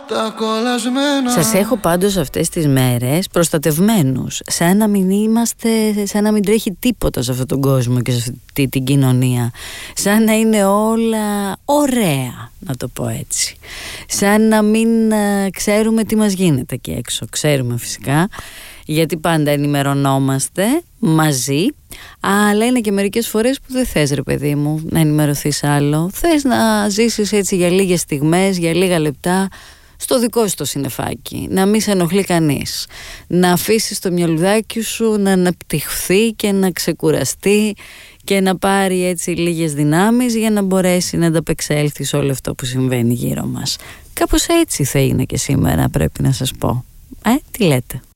τα κολλασμένα. Σας έχω πάντως αυτές τις μέρες προστατευμένους, σαν να μην είμαστε, σαν να μην τρέχει τίποτα σε αυτόν τον κόσμο και σε αυτή την κοινωνία, σαν να είναι όλα ωραία, να το πω έτσι, σαν να μην ξέρουμε τι μας γίνεται εκεί έξω. Ξέρουμε φυσικά, γιατί πάντα ενημερωνόμαστε μαζί, αλλά είναι και μερικές φορές που δεν θες, ρε παιδί μου, να ενημερωθείς άλλο. Θες να ζήσεις έτσι για λίγες στιγμές, για λίγα λεπτά, στο δικό σου το συννεφάκι, να μην σε ενοχλεί κανείς, να αφήσεις το μυαλουδάκι σου να αναπτυχθεί και να ξεκουραστεί και να πάρει έτσι λίγες δυνάμεις για να μπορέσει να ανταπεξέλθει σε όλο αυτό που συμβαίνει γύρω μας. Κάπως έτσι θα είναι και σήμερα, πρέπει να σας πω. Τι λέτε?